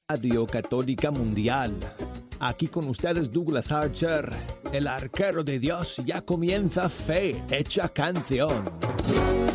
Radio Católica Mundial. Aquí con ustedes Douglas Archer, el arquero de Dios. Ya comienza Fe Hecha Canción.